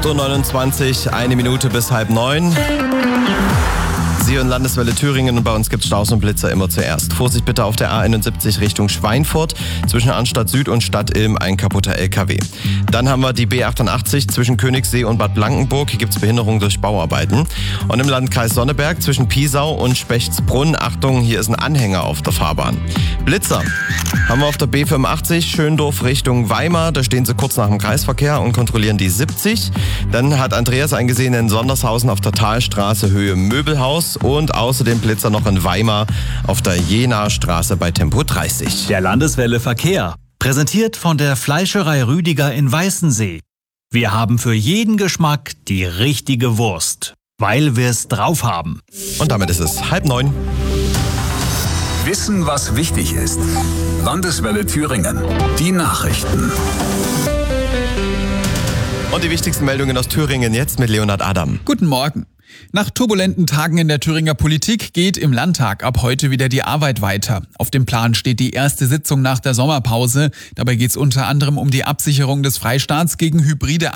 8.29 Uhr, 1 Minute bis 8:30. Sie und Landeswelle Thüringen und bei uns gibt es Staus und Blitzer immer zuerst. Vorsicht bitte auf der A71 Richtung Schweinfurt. Zwischen Arnstadt Süd und Stadt Ilm ein kaputter LKW. Dann haben wir die B88 zwischen Königssee und Bad Blankenburg. Hier gibt es Behinderung durch Bauarbeiten. Und im Landkreis Sonneberg zwischen Piesau und Spechtsbrunn. Achtung, hier ist ein Anhänger auf der Fahrbahn. Blitzer haben wir auf der B85 Schöndorf Richtung Weimar. Da stehen sie kurz nach dem Kreisverkehr und kontrollieren die 70. Dann hat Andreas eingesehen in Sondershausen auf der Talstraße Höhe Möbelhaus. Und außerdem Blitzer noch in Weimar auf der Jenaer Straße bei Tempo 30. Der Landeswelle Verkehr, präsentiert von der Fleischerei Rüdiger in Weißensee. Wir haben für jeden Geschmack die richtige Wurst, weil wir es drauf haben. Und damit ist es 8:30. Wissen, was wichtig ist. Landeswelle Thüringen. Die Nachrichten. Und die wichtigsten Meldungen aus Thüringen jetzt mit Leonhard Adam. Guten Morgen. Nach turbulenten Tagen in der Thüringer Politik geht im Landtag ab heute wieder die Arbeit weiter. Auf dem Plan steht die erste Sitzung nach der Sommerpause. Dabei geht es unter anderem um die Absicherung des Freistaats gegen hybride